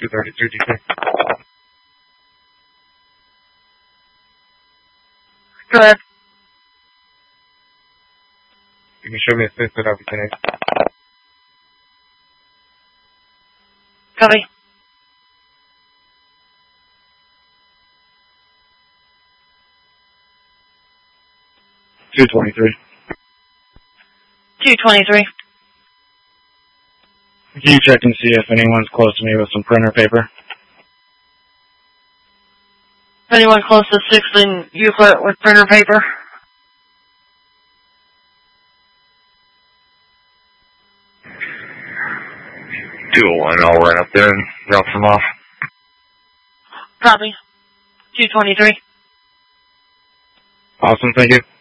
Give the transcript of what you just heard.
233 GP. Go ahead. You can show me a 5th, but I'll be 10. Copy. $223. 223. Can you check and see if anyone's close to me with some printer paper? Anyone close to 6 in Euclid with printer paper? I'll run up there and drop them off. Copy. 223. Awesome, thank you.